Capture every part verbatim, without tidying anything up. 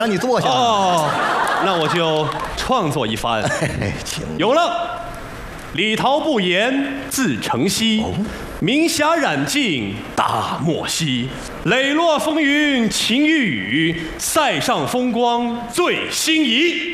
让你坐下。 哦，那我就创作一番。有了，李桃不言自成蹊，明霞染尽大漠西。磊落风云晴欲雨，塞上风光最心仪。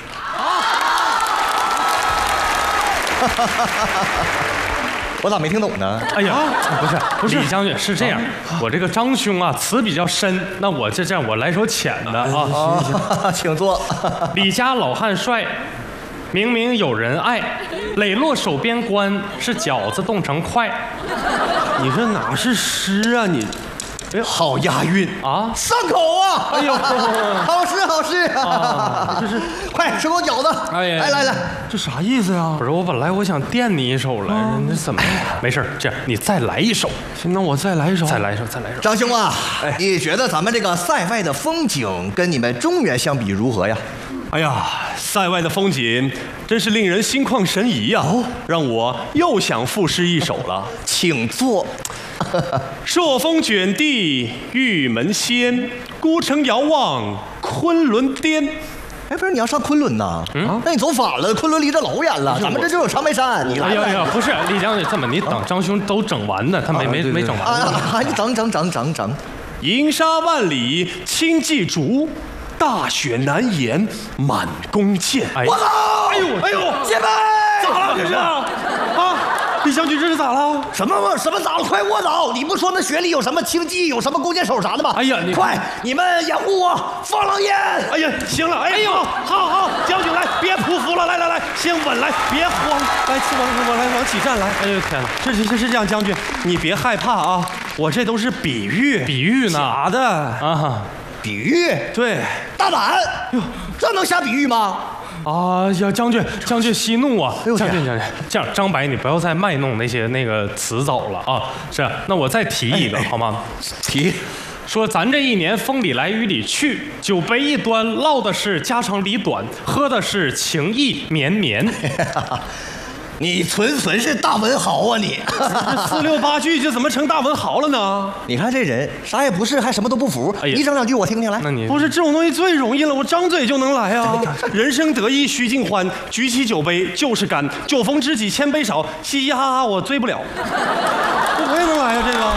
我咋没听懂呢？ 哎呀，不是不是，李将军是这样，我这个张兄啊词比较深，那我这这样我来首浅的啊。 啊，请坐。 李家老汉帅，明明有人爱，磊落手边关，是饺子冻成块。 你这哪是诗啊你？ 哎，好押韵啊， 上口啊！ 哎呦， 好诗好诗啊！ 这是快吃口饺子！ 哎呀， 来来来， 这啥意思呀？ 不是，我本来我想垫你一首来着，那怎么？没事，这样你再来一首。 行，那我再来一首， 再来一首，再来一首。 张兄啊，你觉得咱们这个塞外的风景跟你们中原相比如何呀？ 哎呀，塞外的风景真是令人心旷神怡呀、啊！让我又想赋诗一首了。 请坐。 朔风卷地玉门仙，孤城遥望昆仑巅。 哎，不是你要上昆仑呐？嗯，那你走反了，昆仑离这老远了，咱们这就有长白山。你来哎呀呀，不是李将军，这么你等张兄都整完呢，他没没没整完啊！你整整整整整。 银沙万里轻骑逐，大雪难言满弓箭。 我操！ 哎呦哎呦， 姐妹， 咋了这是？啊，李将军这是咋了？ 什么什么咋了？快卧倒！你不说那雪里有什么轻骑，有什么弓箭手啥的吗？ 哎呀，你快，你们掩护我，放狼烟！ 哎呀，行了，哎呦，好好，将军来，别匍匐了，来来来，先稳来，别慌，来，往往来往起站来。哎呦天哪，这是这是这样，将军，你别害怕啊，我这都是比喻， 比喻呢， 假的啊， 比喻， 对， 大胆，哟，这能瞎比喻吗？ 啊呀，将军，将军息怒啊！ 哎、 将军，将军，这样，张白，你不要再卖弄那些那个词藻了啊！是，那我再提一个、哎、好吗？ 提， 说咱这一年风里来雨里去，酒杯一端，唠的是家长里短，喝的是情意绵绵。 你纯纯是大文豪啊你！ 这四六八句就怎么成大文豪了呢？ 你看这人啥也不是，还什么都不服。哎、你整两句我听听来。 那你不是这种东西最容易了，我张嘴就能来啊！人生得意须尽欢，举起酒杯就是干。酒逢知己千杯少，嘻嘻哈哈我醉不了。我也能来啊这个。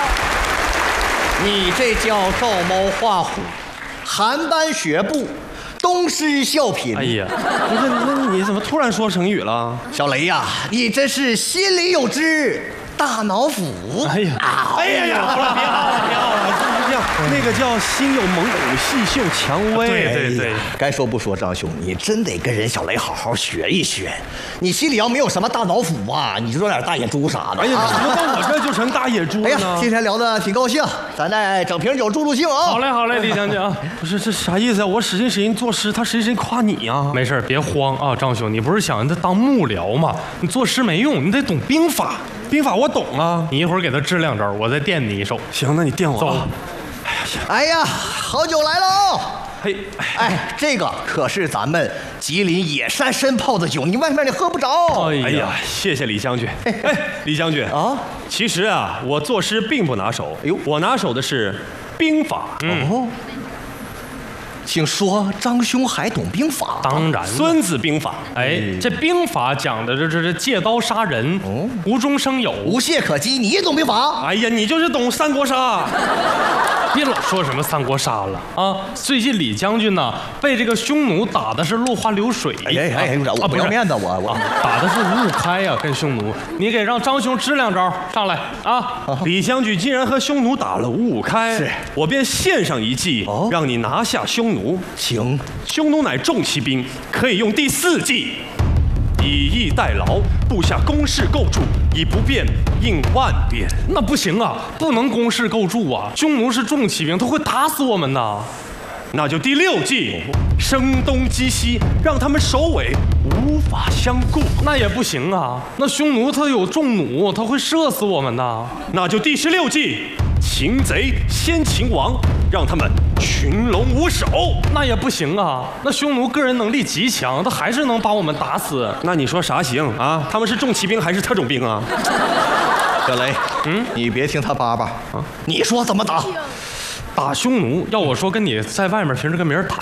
你这叫照猫画虎，邯郸学步。东施效颦。 哎呀， 不是，那你怎么突然说成语了？ 小雷呀、啊，你真是心里有知，大脑腐。 哎呀， 哎呀呀，好了，别好了，别好了，是这样，那个叫心有猛虎，细嗅蔷薇。 对对对， 该说不说，张兄，你真得跟人小雷好好学一学。你心里要没有什么大脑腐啊，你就说点大野猪啥的。 哎呀，怎么到我这就成大野猪了呢？ 哎呀，今天聊得挺高兴，咱再整瓶酒助助兴啊。 好嘞，好嘞，李将军啊。 不是这啥意思啊？我使劲使劲作诗，他使劲使劲夸你啊。 没事，别慌啊，张兄，你不是想让他当幕僚吗？你作诗没用，你得懂兵法。 兵法我懂啊， 你一会儿给他支两招，我再垫你一手。 行，那你垫我。 走。 哎呀，哎呀，好酒来了哦！ 嘿， 哎，这个可是咱们吉林野山参泡的酒，你外面你喝不着。 哎呀，谢谢李将军。哎，李将军啊，其实啊，我作诗并不拿手。哎呦，我拿手的是兵法。 嗯。 哦，请说，张兄还懂兵法？ 当然， 孙子兵法。 哎，这兵法讲的这这这借刀杀人，哦、无中生有， 无懈可击。你也懂兵法？ 哎呀，你就是懂三国杀。 别老说什么三国杀了啊！最近李将军呢被这个匈奴打的是落花流水。 哎哎哎，我不要面子，我我、 啊、打的是五五开呀、啊，跟匈奴。你给让张兄支两招上来啊！ 李将军既然和匈奴打了五五开， 是我便献上一计，哦、让你拿下匈奴。 请， 匈奴乃重骑兵，可以用第四计。以逸待劳，布下攻势构筑，以不变应万变。 那不行啊，不能攻势构筑啊！匈奴是重骑兵，他会打死我们的。 那就第六计，声东击西，让他们首尾无法相顾。 那也不行啊，那匈奴他有重弩，他会射死我们的。 那就第十六计，擒贼先擒王，让他们群龙无首。 那也不行啊，那匈奴个人能力极强，他还是能把我们打死。 那你说啥行啊？他们是重骑兵还是特种兵啊？ 小雷，嗯，你别听他叭叭啊，你说怎么打？ 打匈奴，要我说跟你在外面平时跟别人打